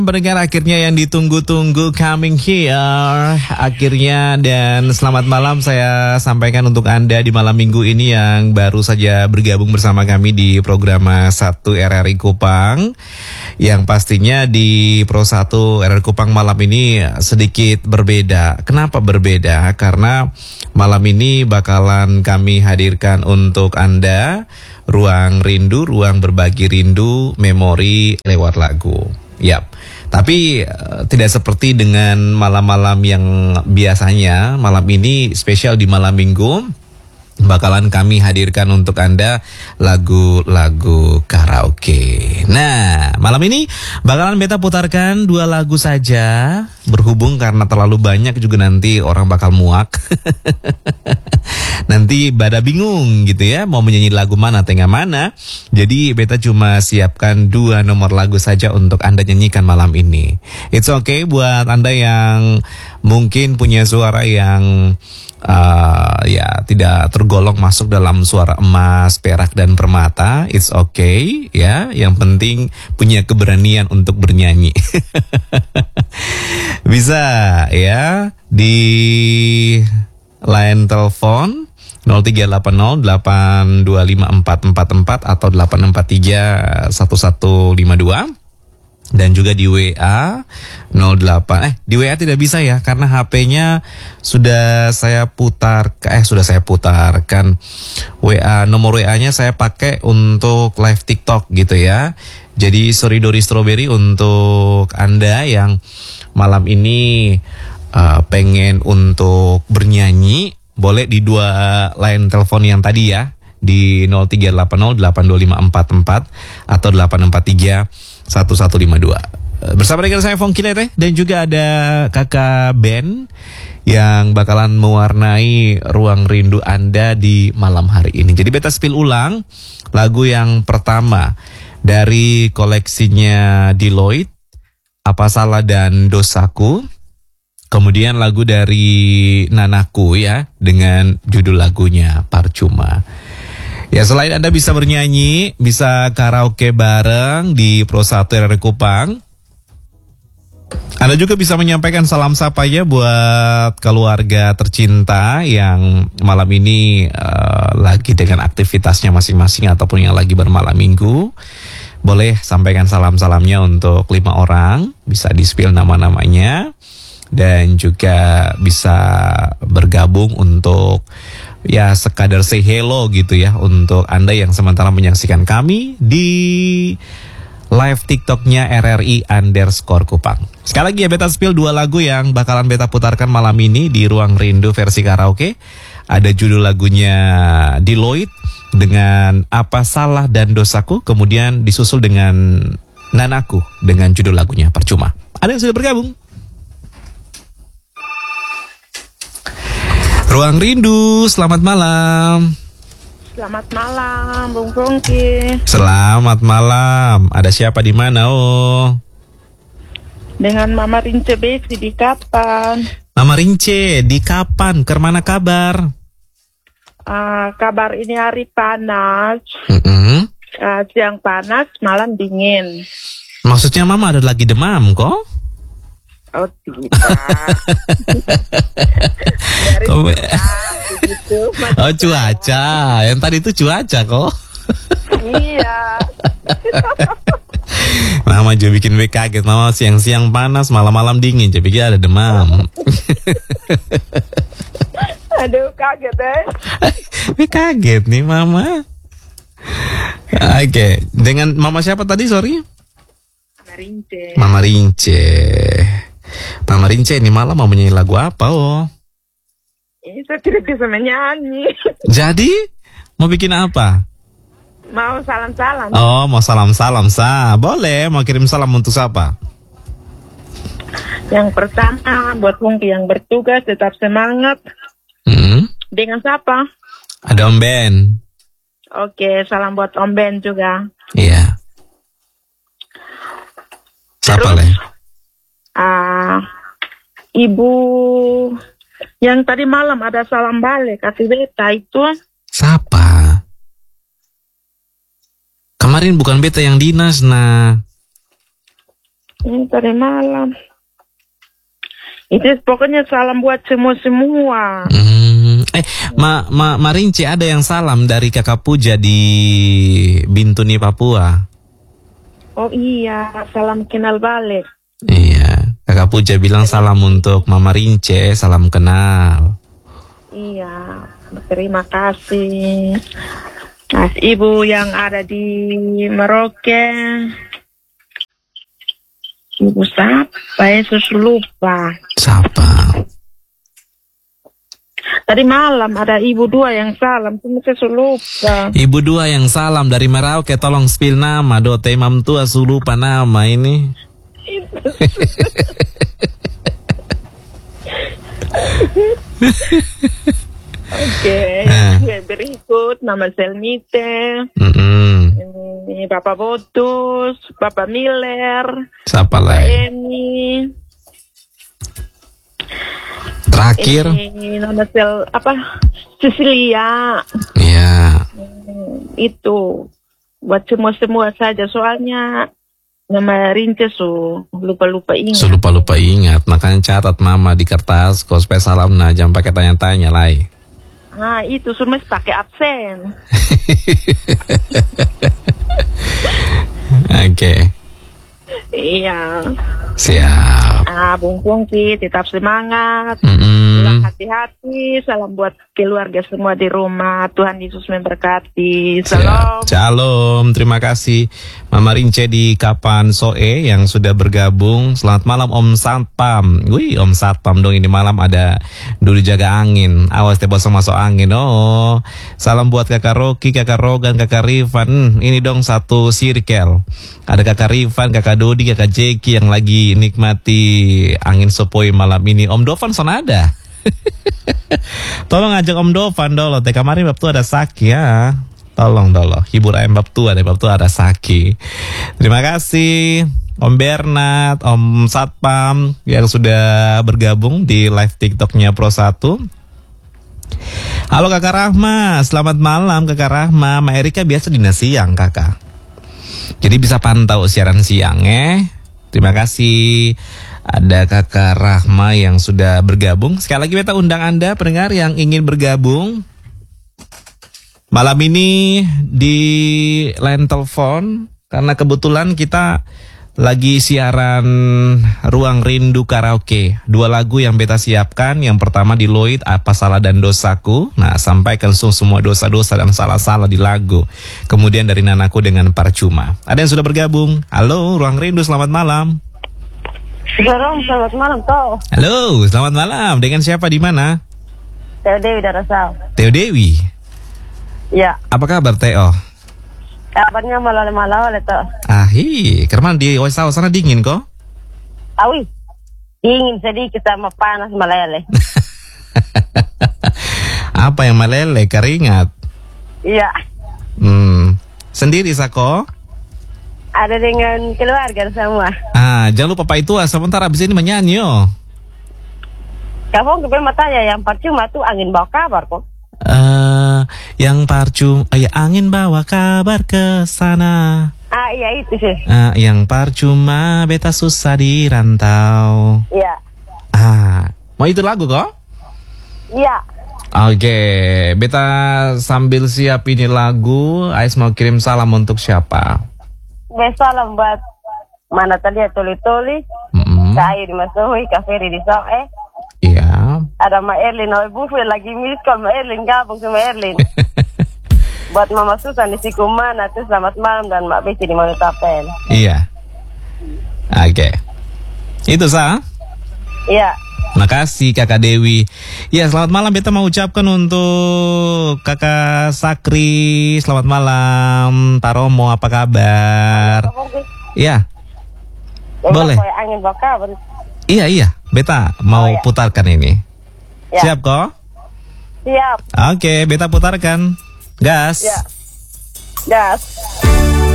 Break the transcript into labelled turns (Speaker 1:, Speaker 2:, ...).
Speaker 1: Pendengar, akhirnya yang ditunggu-tunggu coming here. Akhirnya, dan selamat malam saya sampaikan untuk Anda di malam minggu ini yang baru saja bergabung bersama kami di program 1 RRI Kupang. Yang pastinya di Pro 1 RRI Kupang malam ini sedikit berbeda. Kenapa berbeda? Karena malam ini bakalan kami hadirkan untuk Anda ruang rindu, ruang berbagi rindu, memori lewat lagu. Yap. Tapi tidak seperti dengan malam-malam yang biasanya. Malam ini spesial di malam minggu. Bakalan kami hadirkan untuk Anda lagu-lagu karaoke. Nah, malam ini bakalan beta putarkan 2 lagu saja. Berhubung karena terlalu banyak juga nanti orang bakal muak. Nanti pada bingung gitu ya, mau menyanyi lagu mana, tengah mana. Jadi beta cuma siapkan 2 nomor lagu saja untuk Anda nyanyikan malam ini. It's okay buat Anda yang mungkin punya suara yang ya tidak tergolong masuk dalam suara emas, perak dan permata. It's okay ya. Yang penting punya keberanian untuk bernyanyi. Bisa ya di line telepon 0380825444 atau 8631152. Dan juga di WA 08 di WA tidak bisa ya karena HP-nya sudah saya putarkan. WA nomor WA-nya saya pakai untuk live TikTok gitu ya. Jadi sorry Dori Strawberry untuk Anda yang malam ini pengen untuk bernyanyi, boleh di 2 line telepon yang tadi ya, di 0380825444 atau 8431152. Bersama dengan saya Fong Kilete dan juga ada kakak Ben yang bakalan mewarnai ruang rindu Anda di malam hari ini. Jadi beta spill ulang lagu yang pertama dari koleksinya Deloitte, Apa Salah dan Dosaku. Kemudian lagu dari Nanaku ya, dengan judul lagunya Percuma. Ya, selain Anda bisa bernyanyi, bisa karaoke bareng di Pro 1 RRI Kupang, Anda juga bisa menyampaikan salam sapa ya buat keluarga tercinta yang malam ini lagi dengan aktivitasnya masing-masing ataupun yang lagi bermalam minggu. Boleh sampaikan salam-salamnya untuk 5 orang, bisa di-spill nama-namanya. Dan juga bisa bergabung untuk ya sekadar say hello gitu ya untuk Anda yang sementara menyaksikan kami di live TikToknya RRI_Kupang. Sekali lagi ya beta spill 2 lagu yang bakalan beta putarkan malam ini di Ruang Rindu versi karaoke. Ada judul lagunya Deloitte dengan Apa Salah dan Dosaku, kemudian disusul dengan Nanaku dengan judul lagunya Percuma. Ada yang sudah bergabung? Ruang Rindu, selamat malam.
Speaker 2: Selamat malam, Bung Fongki.
Speaker 1: Selamat malam. Ada siapa di mana, oh?
Speaker 2: Dengan Mama Rince Besi di Kapan.
Speaker 1: Mama Rince di Kapan? Kemana kabar?
Speaker 2: Kabar ini hari panas. Siang panas, malam dingin.
Speaker 1: Maksudnya Mama ada lagi demam kok?
Speaker 2: Oh tidak.
Speaker 1: Oh cuaca, yang tadi itu cuaca kok.
Speaker 2: Iya.
Speaker 1: Mama juga bikin gue kaget. Mama siang-siang panas, malam-malam dingin. Jadi pikir ada demam.
Speaker 2: Aduh kaget
Speaker 1: Gue kaget nih Mama. Oke, dengan Mama siapa tadi, sorry?
Speaker 2: Mama Rince.
Speaker 1: Mama Rince. Mama Rince ini malam mau menyanyi lagu apa, oh?
Speaker 2: Ini saya tidak bisa menyanyi.
Speaker 1: Jadi, mau bikin apa?
Speaker 2: Mau salam-salam.
Speaker 1: Oh, mau salam-salam, Sa. Boleh, mau kirim salam untuk siapa?
Speaker 2: Yang pertama, buat Fongki yang bertugas, tetap semangat. Dengan siapa?
Speaker 1: Ada Om Ben.
Speaker 2: Oke, salam buat Om Ben juga.
Speaker 1: Iya. Siapa, Le?
Speaker 2: Ibu yang tadi malam ada salam balik kasih beta itu.
Speaker 1: Siapa? Kemarin bukan beta yang dinas, nah.
Speaker 2: Ini tadi malam. Itu pokoknya salam buat semua.
Speaker 1: Marinci, ada yang salam dari Kakak Puja di Bintuni, Papua.
Speaker 2: Oh iya, salam kenal balik.
Speaker 1: Iya, Kakak Puja bilang salam untuk Mama Rince, salam kenal.
Speaker 2: Iya, terima kasih. Mas Ibu yang ada di Merauke. Ibu siapa? Yesus lupa.
Speaker 1: Siapa?
Speaker 2: Tadi malam ada ibu 2 yang salam, cuma saya lupa.
Speaker 1: Ibu 2 yang salam dari Merauke, tolong spill nama, do temam tua lupa nama ini.
Speaker 2: Oke, berikut nama Selmite. Ini Bapak Botus, Bapak Miller,
Speaker 1: siapa
Speaker 2: Bapak
Speaker 1: lagi?
Speaker 2: Eni.
Speaker 1: Terakhir
Speaker 2: ini nama Cecilia.
Speaker 1: Iya.
Speaker 2: Itu buat semua saja, soalnya nama Rince lupa ingat.
Speaker 1: Lupa ingat, makanya catat mama di kertas kau supaya salam, nah jangan pakai tanya-tanya lah.
Speaker 2: Nah itu semua pakai absen.
Speaker 1: Oke.
Speaker 2: Iya.
Speaker 1: Siap.
Speaker 2: Bung Pungki tetap semangat. Pulang hati-hati. Salam buat keluarga semua di rumah. Tuhan Yesus memberkati. Salam.
Speaker 1: Shalom. Terima kasih Mama Rince di Kapan Soe yang sudah bergabung. Selamat malam Om Satpam. Wih, Om Satpam dong, ini malam ada dulu jaga angin. Awas teh bosong masuk angin. Oh. Salam buat Kakak Rocky, Kakak Rogan, Kakak Rifan. Ini dong satu circle. Ada Kakak Rifan, Kakak Dodi, Kakak Jeki yang lagi nikmati angin sepoi malam ini. Om Dovan sana ada. Tolong ajak Om Dovan dulu. Teh kemarin bab tuh ada Saki ya. Tolong hibur ayam bab tua deh, bab tuh ada Saki. Terima kasih Om Bernard, Om Satpam yang sudah bergabung di live TikToknya Pro 1. Halo Kakak Rahma, selamat malam Kakak Rahma. Ma Erika biasa dinas siang Kakak, jadi bisa pantau siaran siang ya. Terima kasih. Ada Kakak Rahma yang sudah bergabung. Sekali lagi kita undang Anda pendengar yang ingin bergabung malam ini di line telepon, karena kebetulan kita lagi siaran Ruang Rindu Karaoke. 2 lagu yang beta siapkan. Yang pertama di Lloyd, Apa Salah dan Dosaku. Nah, sampaikan semua dosa-dosa dan salah-salah di lagu. Kemudian dari Nanaku dengan Percuma. Ada yang sudah bergabung. Halo, Ruang Rindu, selamat malam.
Speaker 2: Selamat malam kau.
Speaker 1: Halo, selamat malam. Dengan siapa di mana?
Speaker 2: Teo Dewi Darasau.
Speaker 1: Teo Dewi.
Speaker 2: Ya.
Speaker 1: Apa kabar Teo?
Speaker 2: Kabarnya malam-malam itu.
Speaker 1: Kerman di Osao sana dingin kok?
Speaker 2: Awi. Dingin sedikit sama panas meleleh.
Speaker 1: Apa yang meleleh? Keringat.
Speaker 2: Iya.
Speaker 1: Sendiri Sako?
Speaker 2: Ada dengan keluarga semua.
Speaker 1: Jangan lupa Pak Itua sebentar abis ini menyanyi yo.
Speaker 2: Kamu kepen matanya yang Percuma tuh angin bawa kabar kok.
Speaker 1: Yang Percuma, angin bawa kabar ke sana.
Speaker 2: Iya itu sih.
Speaker 1: Yang Percuma beta susah di rantau.
Speaker 2: Iya.
Speaker 1: Mau itu lagu kok?
Speaker 2: Iya.
Speaker 1: Oke, beta sambil siap ini lagu. Ais mau kirim salam untuk siapa?
Speaker 2: Salam buat mana tadi ya, Toli-Toli, Kayu di Masohi, Kaferi di Soe.
Speaker 1: Iya.
Speaker 2: Ada Ma Erlin, Bufel lagi miskol Ma Erlin, gabung sama Erlin. Buat Mama Susan di Sikumana, tuh selamat malam, dan Mak Beci di Manutapel.
Speaker 1: Iya. Oke. Itu sah?
Speaker 2: Iya.
Speaker 1: Makasih Kakak Dewi. Ya, selamat malam. Beta mau ucapkan untuk Kakak Sakri. Selamat malam. Pak Romo, apa kabar? Iya. Boleh.
Speaker 2: Angin bakal.
Speaker 1: Iya. Beta mau putarkan ini.
Speaker 2: Ya.
Speaker 1: Siap kok?
Speaker 2: Siap.
Speaker 1: Oke, beta putarkan. Gas.
Speaker 2: Ya. Gas.